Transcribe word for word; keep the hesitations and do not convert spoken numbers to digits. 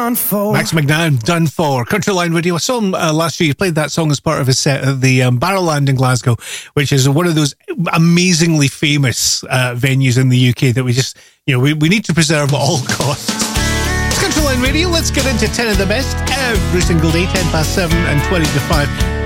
Max McNown, Done For. Countryline Radio. I saw him uh, last year. He played that song as part of his set at the um, Barrowland in Glasgow, which is one of those amazingly famous uh, venues in the U K that we just, you know, we, we need to preserve at all costs. It's Countryline Radio. Let's get into ten of the best every single day, ten past seven and twenty to five.